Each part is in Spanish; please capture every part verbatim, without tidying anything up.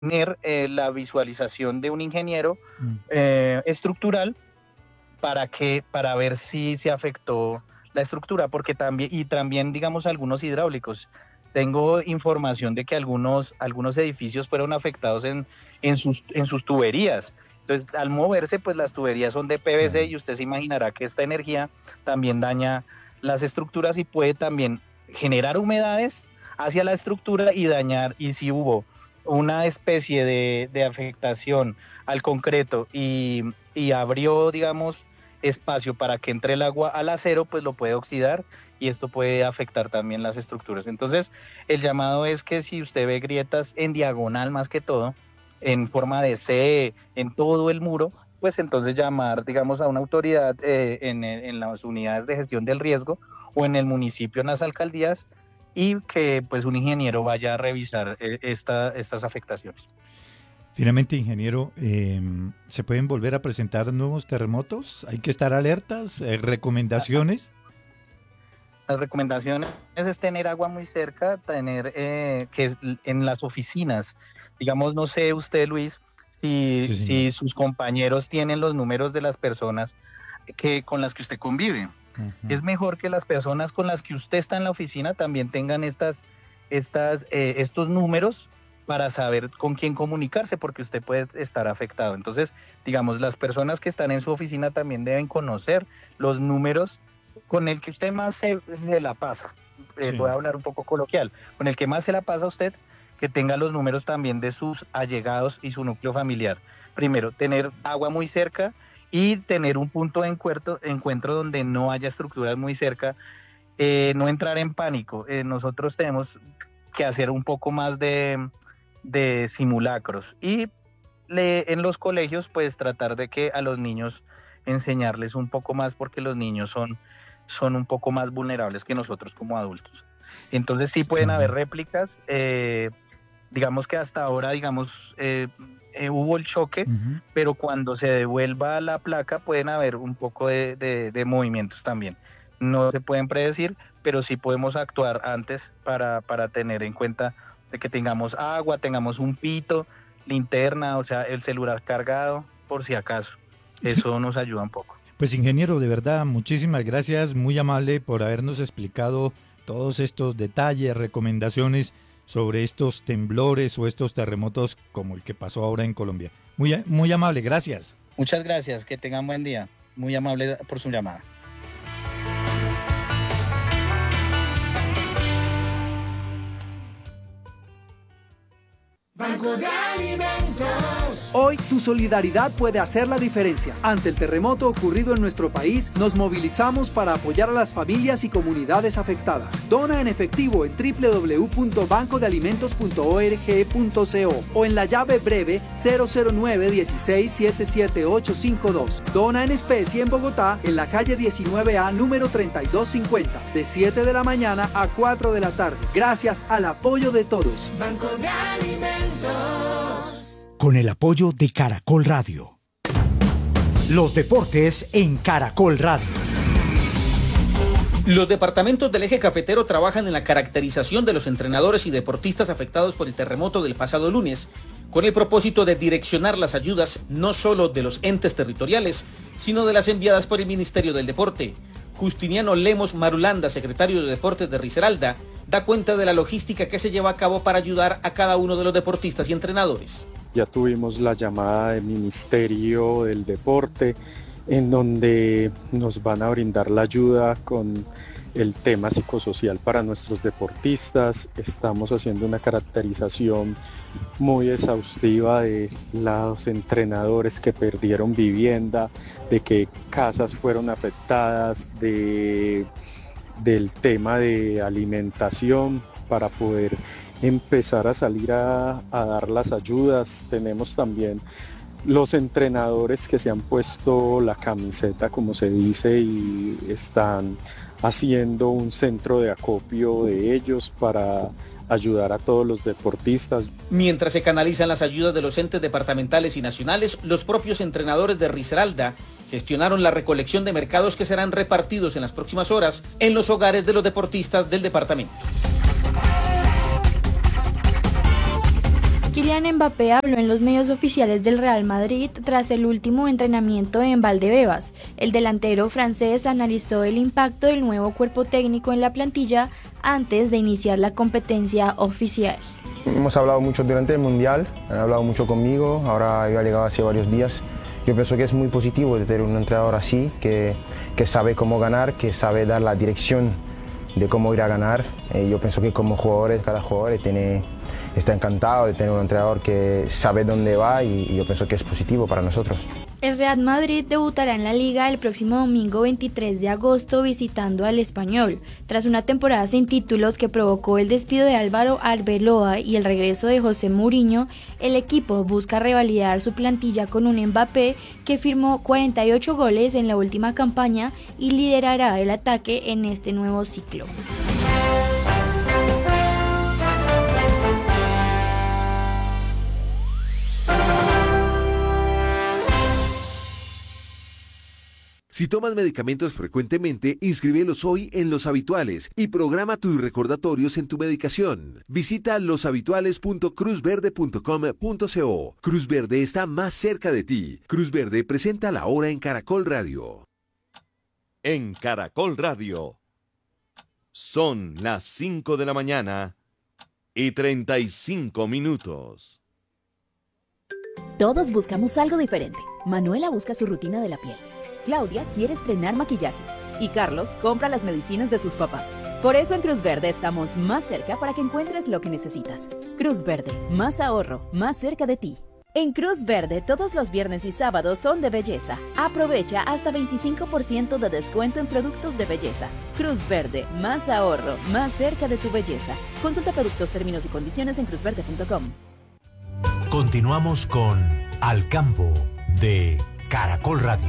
tener eh, la visualización de un ingeniero Mm. eh, estructural para que para ver si se afectó la estructura, porque también y también digamos algunos hidráulicos. Tengo información de que algunos algunos edificios fueron afectados en en sus en sus tuberías. Entonces, al moverse, pues las tuberías son de P V C Claro. y usted se imaginará que esta energía también daña las estructuras y puede también generar humedades hacia la estructura y dañar, y si hubo una especie de, de afectación al concreto y, y abrió, digamos, espacio para que entre el agua al acero, pues lo puede oxidar y esto puede afectar también las estructuras. Entonces, el llamado es que si usted ve grietas en diagonal más que todo, en forma de C, en todo el muro, pues entonces llamar, digamos, a una autoridad eh, en, en las unidades de gestión del riesgo o en el municipio, en las alcaldías, y que pues un ingeniero vaya a revisar eh, esta, estas afectaciones. Finalmente, ingeniero, eh, ¿se pueden volver a presentar nuevos terremotos? ¿Hay que estar alertas? Eh, ¿Recomendaciones? Las recomendaciones es tener agua muy cerca, tener eh, que es en las oficinas, digamos, no sé usted, Luis, si, Sí, señor. si sus compañeros tienen los números de las personas que, con las que usted convive. Ujú. Es mejor que las personas con las que usted está en la oficina también tengan estas, estas, eh, estos números para saber con quién comunicarse, porque usted puede estar afectado. Entonces, digamos, las personas que están en su oficina también deben conocer los números con el que usted más se, se la pasa. Eh, Sí. voy a hablar un poco coloquial. Con el que más se la pasa a usted, que tenga los números también de sus allegados y su núcleo familiar. Primero, tener agua muy cerca y tener un punto de encuentro, encuentro donde no haya estructuras muy cerca, eh, no entrar en pánico. Eh, nosotros tenemos que hacer un poco más de, de simulacros y le, en los colegios pues tratar de que a los niños enseñarles un poco más, porque los niños son, son un poco más vulnerables que nosotros como adultos. Entonces sí pueden Claro. haber réplicas, eh, digamos que hasta ahora, digamos, eh, eh, hubo el choque, Ujú. pero cuando se devuelva la placa pueden haber un poco de, de, de movimientos también. No se pueden predecir, pero sí podemos actuar antes para, para tener en cuenta de que tengamos agua, tengamos un pito, linterna, o sea, el celular cargado, por si acaso. Eso nos ayuda un poco. Pues ingeniero, de verdad, muchísimas gracias, muy amable por habernos explicado todos estos detalles, recomendaciones sobre estos temblores o estos terremotos como el que pasó ahora en Colombia. Muy, muy amable, gracias. Muchas gracias, que tengan buen día. Muy amable por su llamada. Banco de Alimentos. Hoy tu solidaridad puede hacer la diferencia. Ante el terremoto ocurrido en nuestro país, nos movilizamos para apoyar a las familias y comunidades afectadas. Dona en efectivo en doble u doble u doble u punto banco de alimentos punto org punto co o en la llave breve cero cero nueve uno seis siete siete ocho cinco dos. Dona en especie en Bogotá, en la calle diecinueve A, número treinta y dos cincuenta, de siete de la mañana a cuatro de la tarde. Gracias al apoyo de todos. Banco de Alimentos. Con el apoyo de Caracol Radio. Los deportes en Caracol Radio. Los departamentos del eje cafetero trabajan en la caracterización de los entrenadores y deportistas afectados por el terremoto del pasado lunes, con el propósito de direccionar las ayudas no solo de los entes territoriales, sino de las enviadas por el Ministerio del Deporte. Justiniano Lemos Marulanda, secretario de Deportes de Risaralda, da cuenta de la logística que se lleva a cabo para ayudar a cada uno de los deportistas y entrenadores. Ya tuvimos la llamada del Ministerio del Deporte, en donde nos van a brindar la ayuda con el tema psicosocial para nuestros deportistas. Estamos haciendo una caracterización muy exhaustiva de los entrenadores que perdieron vivienda, de qué casas fueron afectadas, de, del tema de alimentación para poder empezar a salir a, a dar las ayudas. Tenemos también los entrenadores que se han puesto la camiseta, como se dice, y están haciendo un centro de acopio de ellos para ayudar a todos los deportistas. Mientras se canalizan las ayudas de los entes departamentales y nacionales, los propios entrenadores de Risaralda gestionaron la recolección de mercados que serán repartidos en las próximas horas en los hogares de los deportistas del departamento. Kylian Mbappé habló en los medios oficiales del Real Madrid tras el último entrenamiento en Valdebebas. El delantero francés analizó el impacto del nuevo cuerpo técnico en la plantilla antes de iniciar la competencia oficial. Hemos hablado mucho durante el Mundial, han hablado mucho conmigo, ahora yo he llegado hace varios días. Yo pienso que es muy positivo de tener un entrenador así, que, que sabe cómo ganar, que sabe dar la dirección de cómo ir a ganar. Eh, yo pienso que como jugadores, cada jugador tiene, está encantado de tener un entrenador que sabe dónde va y, y yo pienso que es positivo para nosotros. El Real Madrid debutará en la Liga el próximo domingo veintitrés de agosto visitando al Español. Tras una temporada sin títulos que provocó el despido de Álvaro Arbeloa y el regreso de José Mourinho, el equipo busca revalidar su plantilla con un Mbappé que firmó cuarenta y ocho goles en la última campaña y liderará el ataque en este nuevo ciclo. Si tomas medicamentos frecuentemente, inscríbelos hoy en Los Habituales y programa tus recordatorios en tu medicación. Visita los habituales punto cruz verde punto com punto co. Cruz Verde está más cerca de ti. Cruz Verde presenta la hora en Caracol Radio. En Caracol Radio. Son las cinco de la mañana y treinta y cinco minutos. Todos buscamos algo diferente. Manuela busca su rutina de la piel. Claudia quiere estrenar maquillaje y Carlos compra las medicinas de sus papás. Por eso en Cruz Verde estamos más cerca para que encuentres lo que necesitas. Cruz Verde, más ahorro, más cerca de ti. En Cruz Verde todos los viernes y sábados son de belleza. Aprovecha hasta veinticinco por ciento de descuento en productos de belleza. Cruz Verde, más ahorro, más cerca de tu belleza. Consulta productos, términos y condiciones en cruz verde punto com. Continuamos con Al Campo de Caracol Radio.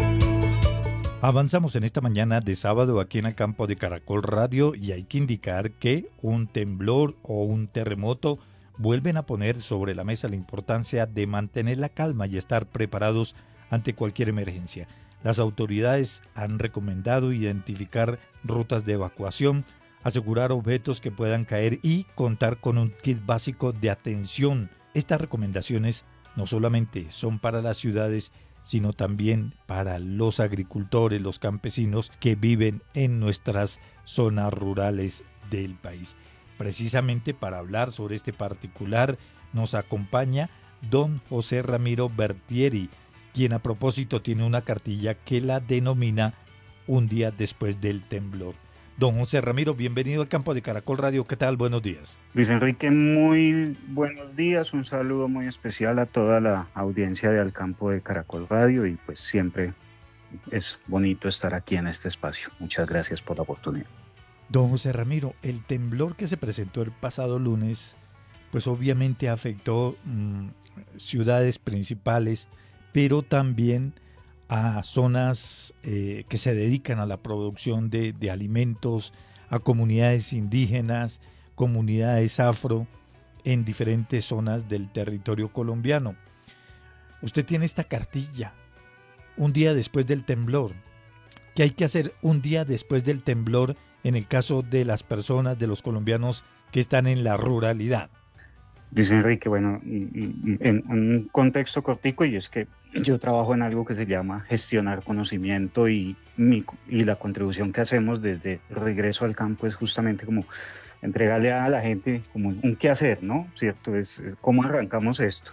Avanzamos en esta mañana de sábado aquí en el campo de Caracol Radio y hay que indicar que un temblor o un terremoto vuelven a poner sobre la mesa la importancia de mantener la calma y estar preparados ante cualquier emergencia. Las autoridades han recomendado identificar rutas de evacuación, asegurar objetos que puedan caer y contar con un kit básico de atención. Estas recomendaciones no solamente son para las ciudades, sino también para los agricultores, los campesinos que viven en nuestras zonas rurales del país. Precisamente para hablar sobre este particular nos acompaña don José Ramiro Bertieri, quien a propósito tiene una cartilla que la denomina Un día después del temblor. Don José Ramiro, bienvenido al campo de Caracol Radio. ¿Qué tal? Buenos días. Luis Enrique, muy buenos días. Un saludo muy especial a toda la audiencia de Al Campo de Caracol Radio y pues siempre es bonito estar aquí en este espacio. Muchas gracias por la oportunidad. Don José Ramiro, el temblor que se presentó el pasado lunes, pues obviamente afectó mmm, ciudades principales, pero también a zonas eh, que se dedican a la producción de, de alimentos, a comunidades indígenas, comunidades afro, en diferentes zonas del territorio colombiano. Usted tiene esta cartilla, un día después del temblor. ¿Qué hay que hacer un día después del temblor en el caso de las personas, de los colombianos que están en la ruralidad? Luis Enrique, bueno, en un contexto cortico, y es que yo trabajo en algo que se llama gestionar conocimiento y, mi, y la contribución que hacemos desde Regreso al Campo es justamente como entregarle a la gente como un qué hacer, ¿no? ¿Cierto? Es, es cómo arrancamos esto.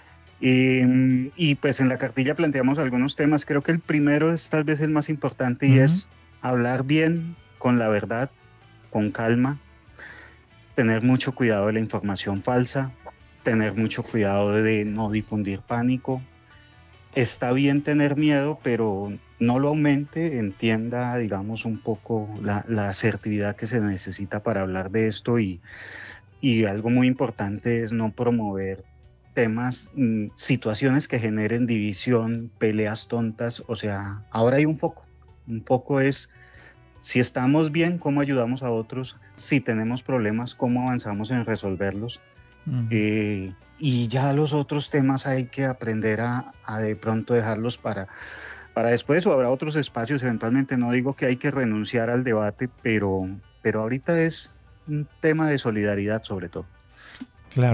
Y, y pues en la cartilla planteamos algunos temas, creo que el primero es tal vez el más importante y uh-huh. es hablar bien, con la verdad, con calma, tener mucho cuidado de la información falsa, tener mucho cuidado de no difundir pánico. Está bien tener miedo, pero no lo aumente, entienda, digamos, un poco la, la asertividad que se necesita para hablar de esto y, y algo muy importante es no promover temas, mmm, situaciones que generen división, peleas tontas. O sea, ahora hay un foco, un foco es si estamos bien, cómo ayudamos a otros, si tenemos problemas, cómo avanzamos en resolverlos. Uh-huh. Eh, y ya los otros temas hay que aprender a, a de pronto dejarlos para, para después, o habrá otros espacios eventualmente. No digo que hay que renunciar al debate, pero, pero ahorita es un tema de solidaridad sobre todo. Claro,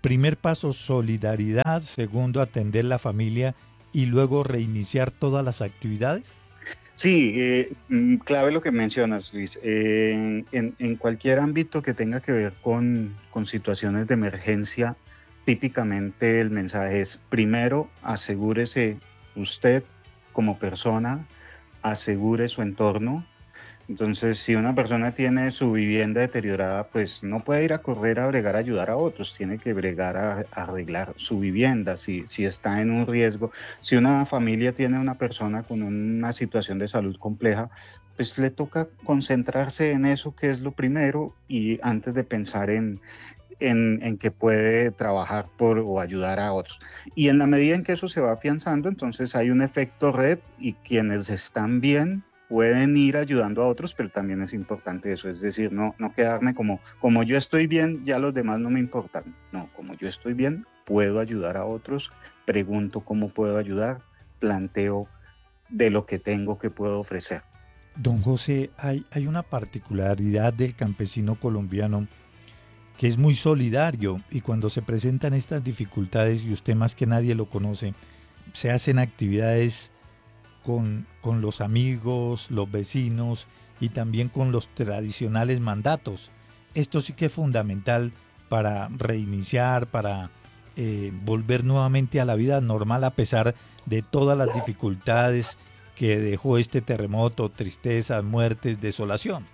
primer paso, solidaridad. Segundo, atender la familia y luego reiniciar todas las actividades. Sí, eh, clave lo que mencionas, Luis. Eh, en, en, en cualquier ámbito que tenga que ver con, con situaciones de emergencia, típicamente el mensaje es: primero, asegúrese usted como persona, asegure su entorno. Entonces, si una persona tiene su vivienda deteriorada, pues no puede ir a correr a bregar a ayudar a otros, tiene que bregar a, a arreglar su vivienda, si, si está en un riesgo. Si una familia tiene una persona con una situación de salud compleja, pues le toca concentrarse en eso, que es lo primero, y antes de pensar en, en, en que puede trabajar por o ayudar a otros. Y en la medida en que eso se va afianzando, entonces hay un efecto red, y quienes están bien pueden ir ayudando a otros, pero también es importante eso, es decir, no, no quedarme como, como yo estoy bien, ya los demás no me importan. No, como yo estoy bien, puedo ayudar a otros, pregunto cómo puedo ayudar, planteo de lo que tengo que puedo ofrecer. Don José, hay, hay una particularidad del campesino colombiano que es muy solidario, y cuando se presentan estas dificultades, y usted más que nadie lo conoce, se hacen actividades Con, con los amigos, los vecinos y también con los tradicionales mandatos. Esto sí que es fundamental para reiniciar, para eh, volver nuevamente a la vida normal a pesar de todas las dificultades que dejó este terremoto, tristezas, muertes, desolación.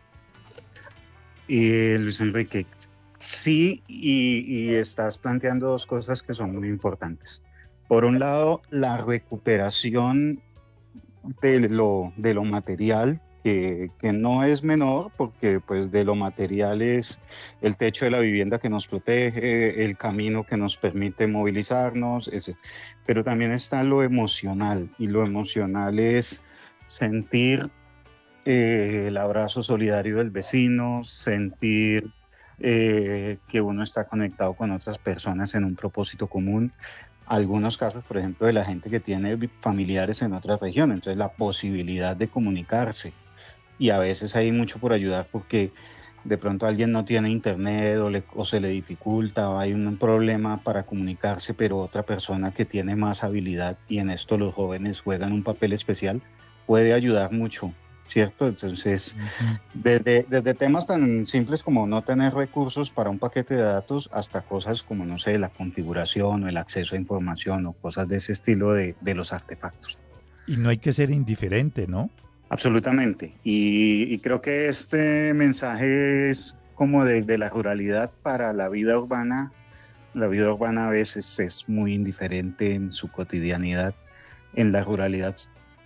Y Luis Enrique, sí, y, y estás planteando dos cosas que son muy importantes. Por un lado, la recuperación de lo, de lo material, que, que no es menor, porque pues de lo material es el techo de la vivienda que nos protege, el camino que nos permite movilizarnos, ese. Pero también está lo emocional, y lo emocional es sentir eh, el abrazo solidario del vecino, sentir eh, que uno está conectado con otras personas en un propósito común. Algunos casos, por ejemplo, de la gente que tiene familiares en otras regiones, entonces la posibilidad de comunicarse, y a veces hay mucho por ayudar porque de pronto alguien no tiene internet o, le, o se le dificulta, o hay un problema para comunicarse, pero otra persona que tiene más habilidad, y en esto los jóvenes juegan un papel especial, puede ayudar mucho, ¿cierto? Entonces, uh-huh. desde, desde temas tan simples como no tener recursos para un paquete de datos, hasta cosas como, no sé, la configuración o el acceso a información o cosas de ese estilo de, de los artefactos. Y no hay que ser indiferente, ¿no? Absolutamente. Y, y creo que este mensaje es como de, de la ruralidad para la vida urbana. La vida urbana a veces es muy indiferente en su cotidianidad. En la ruralidad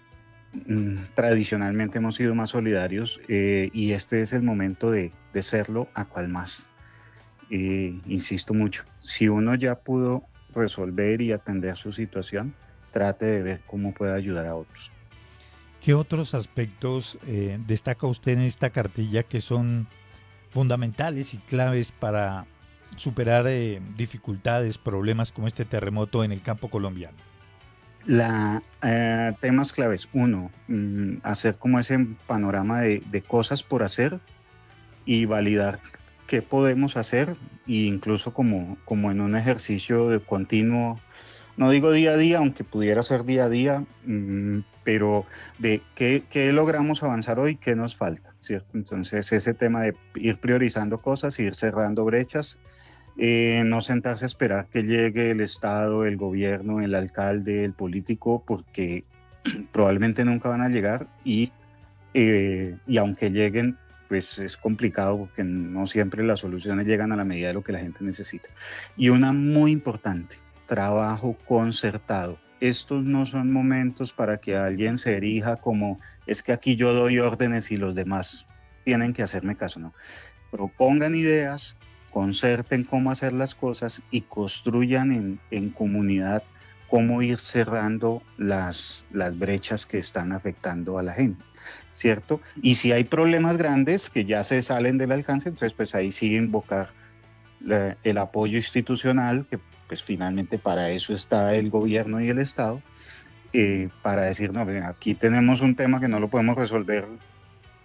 tradicionalmente hemos sido más solidarios, eh, y este es el momento de, de serlo a cual más. Eh, insisto mucho, si uno ya pudo resolver y atender su situación, trate de ver cómo puede ayudar a otros. ¿Qué otros aspectos eh, destaca usted en esta cartilla que son fundamentales y claves para superar eh, dificultades, problemas como este terremoto en el campo colombiano? La, eh, temas claves. Uno, mmm, hacer como ese panorama de, de cosas por hacer y validar qué podemos hacer, e incluso como, como en un ejercicio de continuo, no digo día a día, aunque pudiera ser día a día, mmm, pero de qué, qué logramos avanzar hoy, qué nos falta, ¿cierto? Entonces ese tema de ir priorizando cosas, ir cerrando brechas, Eh, no sentarse a esperar que llegue el Estado, el gobierno, el alcalde, el político, porque probablemente nunca van a llegar, y, eh, y aunque lleguen, pues es complicado porque no siempre las soluciones llegan a la medida de lo que la gente necesita. Y una muy importante, trabajo concertado. Estos no son momentos para que alguien se erija como es que aquí yo doy órdenes y los demás tienen que hacerme caso, no. Propongan ideas, concerten cómo hacer las cosas y construyan en, en comunidad cómo ir cerrando las, las brechas que están afectando a la gente, ¿cierto? Y si hay problemas grandes que ya se salen del alcance, entonces pues ahí sí invocar la, el apoyo institucional, que pues finalmente para eso está el gobierno y el Estado, eh, para decir, no, aquí tenemos un tema que no lo podemos resolver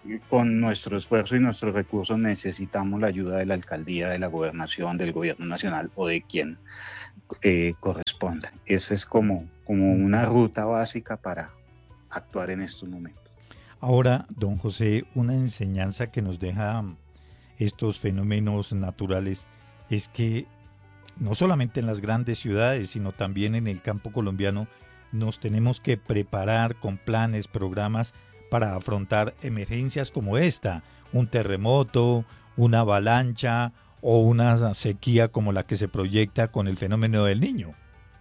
con nuestro esfuerzo y nuestros recursos necesitamos la ayuda de la alcaldía, de la gobernación, del gobierno nacional o de quien eh, corresponda. Esa es como, como una ruta básica para actuar en estos momentos. Ahora, don José, una enseñanza que nos deja estos fenómenos naturales es que no solamente en las grandes ciudades, sino también en el campo colombiano, nos tenemos que preparar con planes, programas para afrontar emergencias como esta, un terremoto, una avalancha o una sequía como la que se proyecta con el fenómeno del Niño.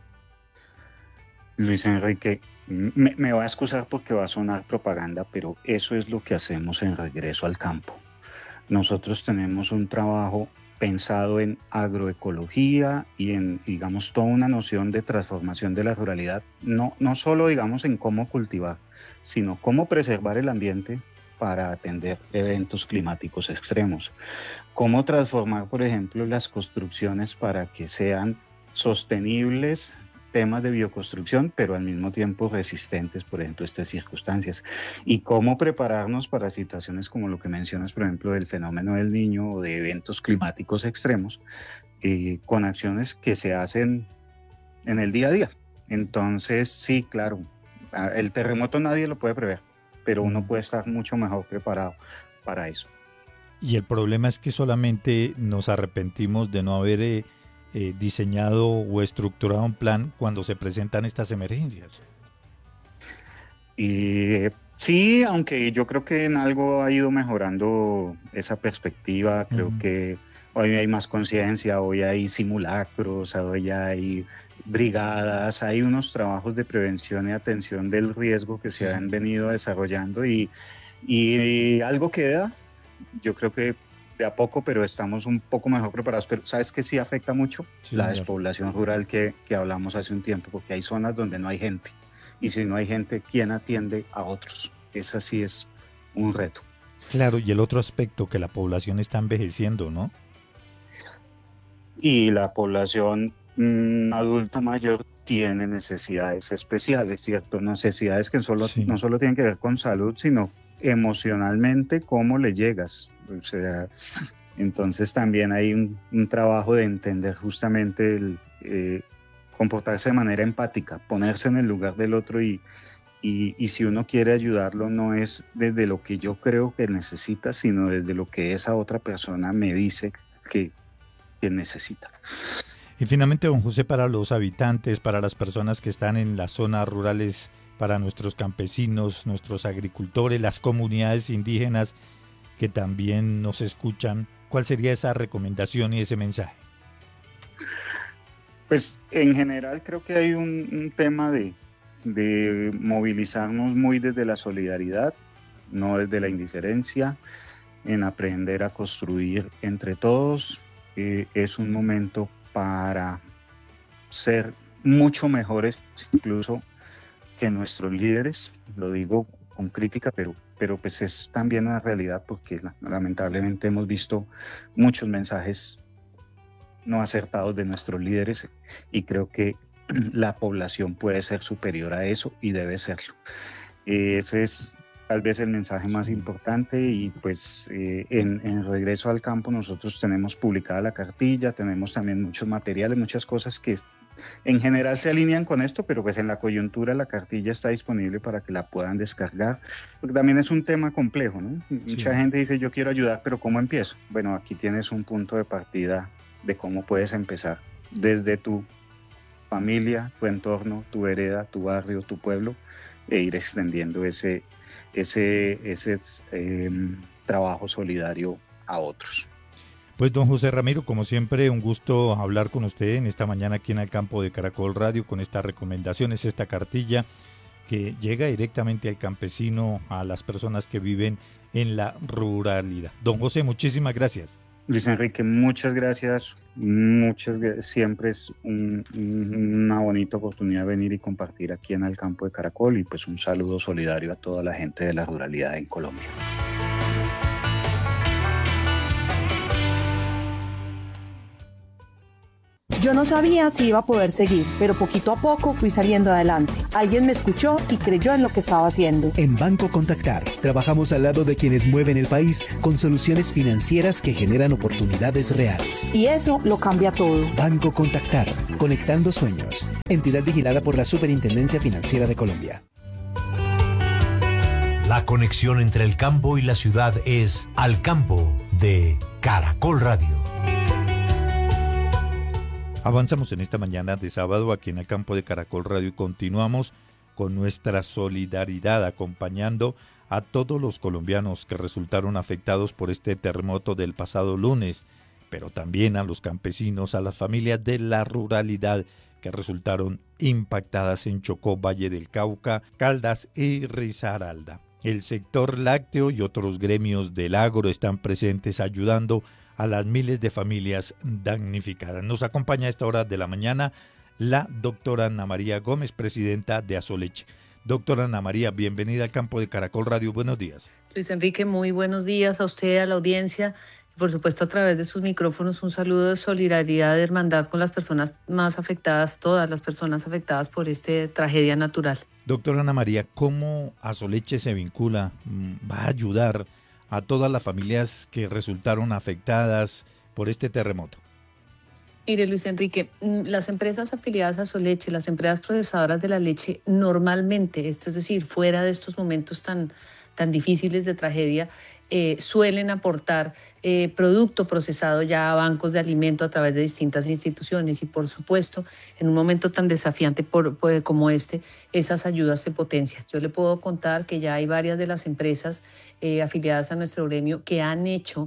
Luis Enrique, me, me va a excusar porque va a sonar propaganda, pero eso es lo que hacemos en Regreso al Campo. Nosotros tenemos un trabajo pensado en agroecología y en, digamos, toda una noción de transformación de la ruralidad, no, no solo, digamos, en cómo cultivar, sino cómo preservar el ambiente para atender eventos climáticos extremos, cómo transformar, por ejemplo, las construcciones para que sean sostenibles, temas de bioconstrucción, pero al mismo tiempo resistentes, por ejemplo, a estas circunstancias, y cómo prepararnos para situaciones como lo que mencionas, por ejemplo, del fenómeno del Niño o de eventos climáticos extremos, eh, con acciones que se hacen en el día a día. Entonces, sí, claro, el terremoto nadie lo puede prever, pero uno puede estar mucho mejor preparado para eso. Y el problema es que solamente nos arrepentimos de no haber eh, eh, diseñado o estructurado un plan cuando se presentan estas emergencias. Y sí, aunque yo creo que en algo ha ido mejorando esa perspectiva, creo uh-huh. que hoy hay más conciencia, hoy hay simulacros, hoy hay brigadas, hay unos trabajos de prevención y atención del riesgo que se han venido desarrollando y, y algo queda, yo creo que de a poco, pero estamos un poco mejor preparados. Pero ¿sabes qué sí afecta mucho? Sí, la despoblación rural que, que hablamos hace un tiempo, porque hay zonas donde no hay gente. Y si no hay gente, ¿quién atiende a otros? Ese sí es un reto. Claro, y el otro aspecto, que la población está envejeciendo, ¿no? Y la población mmm, adulta mayor tiene necesidades especiales, ¿cierto? Necesidades que solo, sí. no solo tienen que ver con salud, sino emocionalmente, cómo le llegas. O sea, entonces también hay un, un trabajo de entender justamente el eh, comportarse de manera empática, ponerse en el lugar del otro y, y, y si uno quiere ayudarlo no es desde lo que yo creo que necesita, sino desde lo que esa otra persona me dice que, que necesita. Y finalmente, don José, para los habitantes, para las personas que están en las zonas rurales, para nuestros campesinos, nuestros agricultores, las comunidades indígenas que también nos escuchan, ¿cuál sería esa recomendación y ese mensaje? Pues en general creo que hay un, un tema de, de movilizarnos muy desde la solidaridad, no desde la indiferencia, en aprender a construir entre todos. Eh, es un momento para ser mucho mejores incluso que nuestros líderes, lo digo con crítica, pero, pero pues es también una realidad porque lamentablemente hemos visto muchos mensajes no acertados de nuestros líderes y creo que la población puede ser superior a eso y debe serlo. Eh, ese es tal vez el mensaje más importante y pues eh, en, en Regreso al Campo nosotros tenemos publicada la cartilla, tenemos también muchos materiales, muchas cosas que en general se alinean con esto, pero pues en la coyuntura la cartilla está disponible para que la puedan descargar, porque también es un tema complejo, ¿no? Sí. Mucha gente dice yo quiero ayudar, pero ¿cómo empiezo? Bueno, aquí tienes un punto de partida de cómo puedes empezar desde tu familia, tu entorno, tu vereda, tu barrio, tu pueblo, e ir extendiendo ese, ese, ese eh, trabajo solidario a otros. Pues don José Ramiro, como siempre, un gusto hablar con usted en esta mañana aquí en el campo de Caracol Radio con estas recomendaciones, esta cartilla que llega directamente al campesino, a las personas que viven en la ruralidad. Don José, muchísimas gracias. Luis Enrique, muchas gracias. Muchas siempre es un, una bonita oportunidad venir y compartir aquí en el campo de Caracol y pues un saludo solidario a toda la gente de la ruralidad en Colombia. Yo no sabía si iba a poder seguir, pero poquito a poco fui saliendo adelante. Alguien me escuchó y creyó en lo que estaba haciendo. En Banco Contactar, trabajamos al lado de quienes mueven el país con soluciones financieras que generan oportunidades reales. Y eso lo cambia todo. Banco Contactar, conectando sueños. Entidad vigilada por la Superintendencia Financiera de Colombia. La conexión entre el campo y la ciudad es Al Campo de Caracol Radio. Avanzamos en esta mañana de sábado aquí en el campo de Caracol Radio y continuamos con nuestra solidaridad acompañando a todos los colombianos que resultaron afectados por este terremoto del pasado lunes, pero también a los campesinos, a las familias de la ruralidad que resultaron impactadas en Chocó, Valle del Cauca, Caldas y Risaralda. El sector lácteo y otros gremios del agro están presentes ayudando a las miles de familias damnificadas. Nos acompaña a esta hora de la mañana la doctora Ana María Gómez, presidenta de Asoleche. Doctora Ana María, bienvenida al campo de Caracol Radio. Buenos días. Luis Enrique, muy buenos días a usted, a la audiencia. Por supuesto, a través de sus micrófonos, un saludo de solidaridad, de hermandad con las personas más afectadas, todas las personas afectadas por esta tragedia natural. Doctora Ana María, ¿cómo Asoleche se vincula, va a ayudar a todas las familias que resultaron afectadas por este terremoto? Mire, Luis Enrique, las empresas afiliadas a Asoleche, las empresas procesadoras de la leche, normalmente, esto es decir, fuera de estos momentos tan, tan difíciles de tragedia, eh, suelen aportar eh, producto procesado ya a bancos de alimento a través de distintas instituciones y, por supuesto, en un momento tan desafiante por, por, como este, esas ayudas se potencian. Yo le puedo contar que ya hay varias de las empresas eh, afiliadas a nuestro gremio que han hecho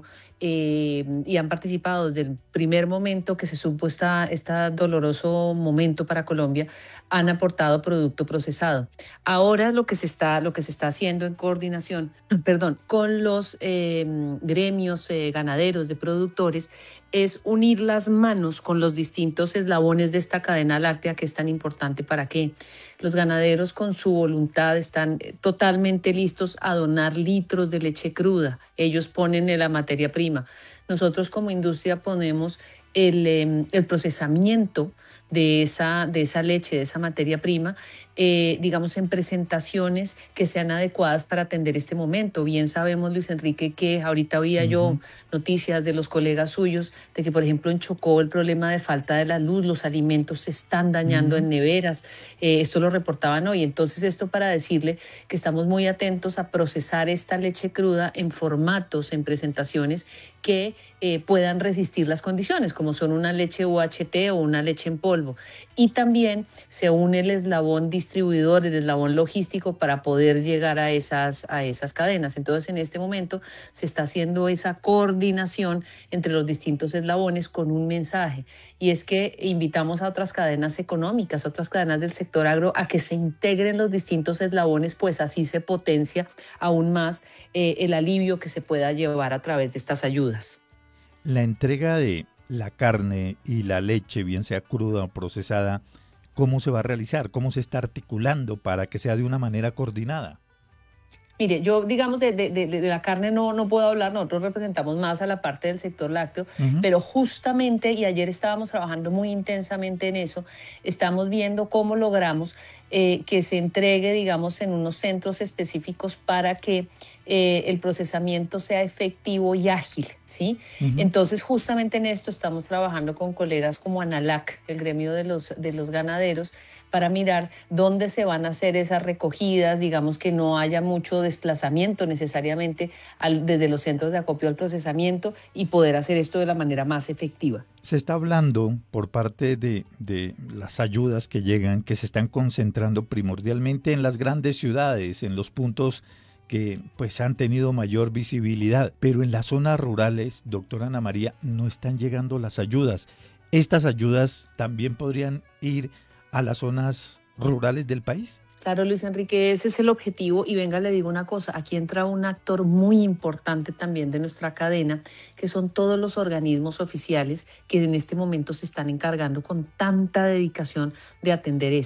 eh, y han participado desde el primer momento que se supo esta, este doloroso momento para Colombia, han aportado producto procesado. Ahora lo que se está, lo que se está haciendo en coordinación, perdón, con los eh, gremios eh, ganaderos de productores es unir las manos con los distintos eslabones de esta cadena láctea que es tan importante para que los ganaderos con su voluntad están totalmente listos a donar litros de leche cruda. Ellos ponen la materia prima. Nosotros como industria ponemos el, eh, el procesamiento de esa, de esa leche, de esa materia prima, eh, digamos en presentaciones que sean adecuadas para atender este momento. Bien sabemos, Luis Enrique, que ahorita oía uh-huh. yo noticias de los colegas suyos de que, por ejemplo, en Chocó el problema de falta de la luz, los alimentos se están dañando uh-huh. en neveras, eh, esto lo reportaban hoy. Entonces, esto para decirle que estamos muy atentos a procesar esta leche cruda en formatos, en presentaciones que eh, puedan resistir las condiciones, como son una leche U H T o una leche en polvo. Y también se une el eslabón distribuidor, el eslabón logístico para poder llegar a esas, a esas cadenas. Entonces, en este momento se está haciendo esa coordinación entre los distintos eslabones con un mensaje. Y es que invitamos a otras cadenas económicas, a otras cadenas del sector agro a que se integren los distintos eslabones, pues así se potencia aún más eh, el alivio que se pueda llevar a través de estas ayudas. La entrega de la carne y la leche, bien sea cruda o procesada, ¿cómo se va a realizar? ¿Cómo se está articulando para que sea de una manera coordinada? Mire, yo digamos de, de, de, de la carne no, no puedo hablar, nosotros representamos más a la parte del sector lácteo, uh-huh. pero justamente, y ayer estábamos trabajando muy intensamente en eso, estamos viendo cómo logramos eh, que se entregue, digamos, en unos centros específicos para que eh, el procesamiento sea efectivo y ágil, ¿sí? Uh-huh. Entonces, justamente en esto estamos trabajando con colegas como ANALAC, el gremio de los, de los ganaderos, para mirar dónde se van a hacer esas recogidas, digamos que no haya mucho desplazamiento necesariamente al, desde los centros de acopio al procesamiento y poder hacer esto de la manera más efectiva. Se está hablando por parte de, de las ayudas que llegan, que se están concentrando primordialmente en las grandes ciudades, en los puntos que pues han tenido mayor visibilidad, pero en las zonas rurales, doctora Ana María, no están llegando las ayudas. ¿Estas ayudas también podrían ir a las zonas rurales del país? Claro, Luis Enrique, ese es el objetivo y venga, le digo una cosa, aquí entra un actor muy importante también de nuestra cadena, que son todos los organismos oficiales que en este momento se están encargando con tanta dedicación de atender esto.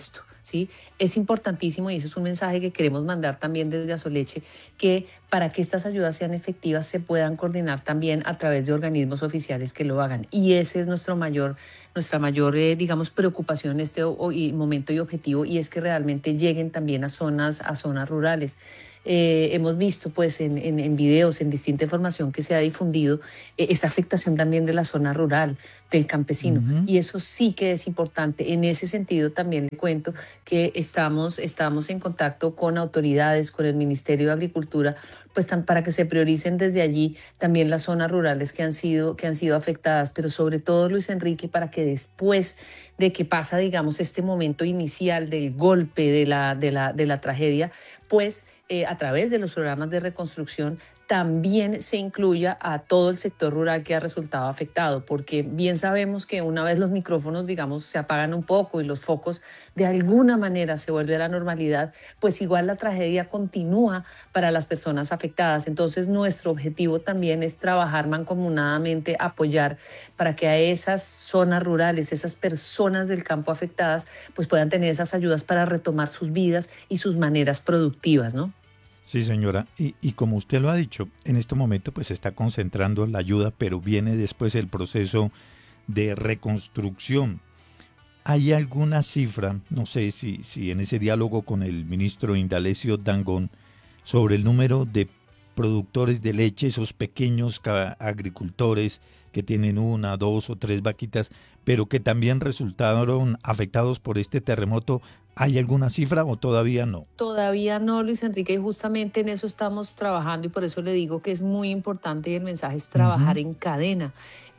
¿sí? Es importantísimo, y eso es un mensaje que queremos mandar también desde Azoleche, que para que estas ayudas sean efectivas se puedan coordinar también a través de organismos oficiales que lo hagan. Y ese es nuestro mayor, nuestra mayor, eh, digamos, preocupación en este o, o, y momento y objetivo, y es que realmente lleguen también a zonas, a zonas rurales. Eh, hemos visto pues en, en, en videos, en distinta información que se ha difundido, eh, esa afectación también de la zona rural, del campesino. Uh-huh. Y eso sí que es importante. En ese sentido también le cuento que estamos, estamos en contacto con autoridades, con el Ministerio de Agricultura, pues tan, para que se prioricen desde allí también las zonas rurales que han sido, que han sido afectadas, pero sobre todo, Luis Enrique, para que después de que pasa, digamos, este momento inicial del golpe de la, de la, de la tragedia, pues eh, a través de los programas de reconstrucción también se incluya a todo el sector rural que ha resultado afectado, porque bien sabemos que una vez los micrófonos, digamos, se apagan un poco y los focos de alguna manera se vuelve a la normalidad, pues igual la tragedia continúa para las personas afectadas. Entonces nuestro objetivo también es trabajar mancomunadamente, apoyar para que a esas zonas rurales, esas personas del campo afectadas, pues puedan tener esas ayudas para retomar sus vidas y sus maneras productivas, ¿no? Sí, señora, y, y como usted lo ha dicho, en este momento pues se está concentrando la ayuda, pero viene después el proceso de reconstrucción. ¿Hay alguna cifra, no sé si, si en ese diálogo con el ministro Indalecio Dangond, sobre el número de productores de leche, esos pequeños agricultores que tienen una, dos o tres vaquitas, pero que también resultaron afectados por este terremoto? ¿Hay alguna cifra o todavía no? Todavía no, Luis Enrique, y justamente en eso estamos trabajando, y por eso le digo que es muy importante, y el mensaje es trabajar uh-huh. en cadena.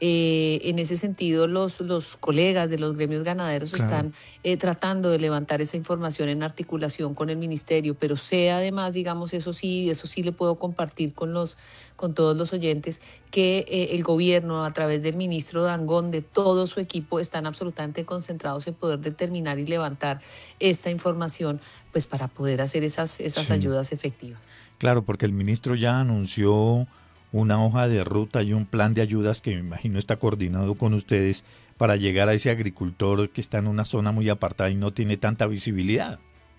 Eh, en ese sentido, los, los colegas de los gremios ganaderos claro. están eh, tratando de levantar esa información en articulación con el ministerio, pero sé además, digamos, eso sí, eso sí le puedo compartir con los con todos los oyentes, que eh, el gobierno, a través del ministro Dangond, de todo su equipo, están absolutamente concentrados en poder determinar y levantar esta información, pues para poder hacer esas, esas sí. ayudas efectivas. Claro, porque el ministro ya anunció una hoja de ruta y un plan de ayudas que me imagino está coordinado con ustedes para llegar a ese agricultor que está en una zona muy apartada y no tiene tanta visibilidad.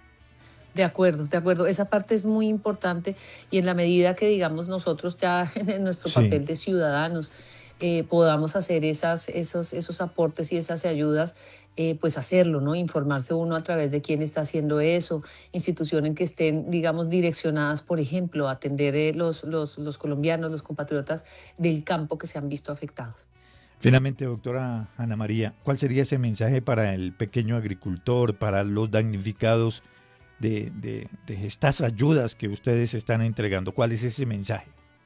De acuerdo, de acuerdo. Esa parte es muy importante, y en la medida que, digamos, nosotros ya en nuestro sí. papel de ciudadanos eh, podamos hacer esas, esos, esos aportes y esas ayudas, eh, pues hacerlo, ¿no? Informarse uno a través de quién está haciendo eso, instituciones que estén, digamos, direccionadas, por ejemplo, a atender eh, los, los, los colombianos, los compatriotas del campo que se han visto afectados. Finalmente, doctora Ana María, ¿cuál sería ese mensaje para el pequeño agricultor, para los damnificados De, de, de estas ayudas que ustedes están entregando? ¿Cuál es ese mensaje?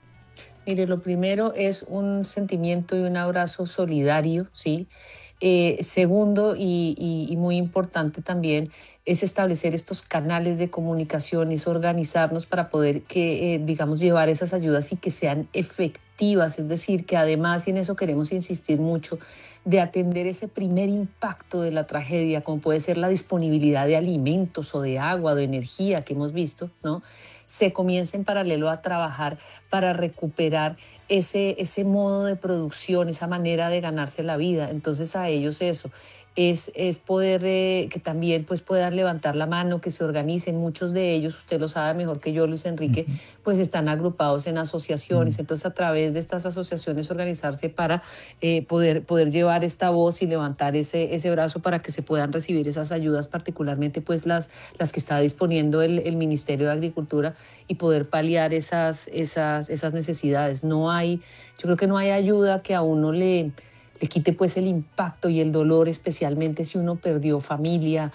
Mire, lo primero es un sentimiento y un abrazo solidario, ¿sí? Eh, segundo, y, y, y muy importante también, es establecer estos canales de comunicación, es organizarnos para poder, que, eh, digamos, llevar esas ayudas y que sean efectivas, es decir, que además, y en eso queremos insistir mucho, de atender ese primer impacto de la tragedia, como puede ser la disponibilidad de alimentos o de agua, o de energía que hemos visto, ¿no? Se comienza en paralelo a trabajar para recuperar ese, ese modo de producción, esa manera de ganarse la vida. Entonces a ellos eso es, es poder eh, que también pues puedan levantar la mano, que se organicen. Muchos de ellos, usted lo sabe mejor que yo, Luis Enrique, uh-huh. pues están agrupados en asociaciones. Uh-huh. Entonces a través de estas asociaciones organizarse para eh, poder, poder llevar esta voz y levantar ese, ese brazo para que se puedan recibir esas ayudas, particularmente pues las, las que está disponiendo el, el Ministerio de Agricultura, y poder paliar esas, esas, esas necesidades. No hay, yo creo que no hay ayuda que a uno le, le quite pues el impacto y el dolor, especialmente si uno perdió familia,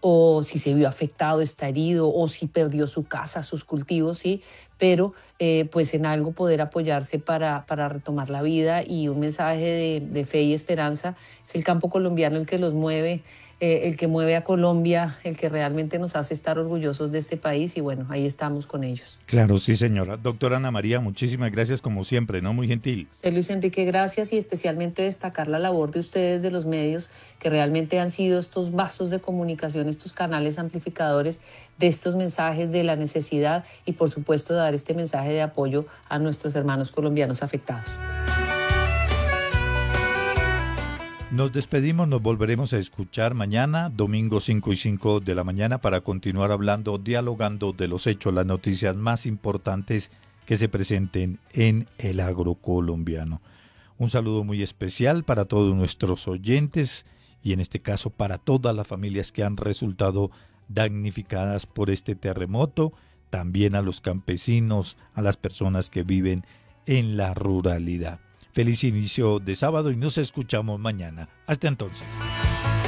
o si se vio afectado, está herido, o si perdió su casa, sus cultivos, sí, pero eh, pues en algo poder apoyarse para, para retomar la vida. Y un mensaje de, de fe y esperanza. Es el campo colombiano el que los mueve, eh, el que mueve a Colombia, el que realmente nos hace estar orgullosos de este país, y bueno, ahí estamos con ellos. Claro, sí, señora. Doctora Ana María, muchísimas gracias como siempre, ¿no? Muy gentil. Usted, Luis Enrique, gracias, y especialmente destacar la labor de ustedes, de los medios, que realmente han sido estos vasos de comunicación, estos canales amplificadores de estos mensajes de la necesidad, y por supuesto dar este mensaje de apoyo a nuestros hermanos colombianos afectados. Nos despedimos, nos volveremos a escuchar mañana, domingo cinco y cinco de la mañana, para continuar hablando, dialogando de los hechos, las noticias más importantes que se presenten en el agro colombiano. Un saludo muy especial para todos nuestros oyentes y en este caso para todas las familias que han resultado damnificadas por este terremoto, también a los campesinos, a las personas que viven en la ruralidad. Feliz inicio de sábado y nos escuchamos mañana. Hasta entonces.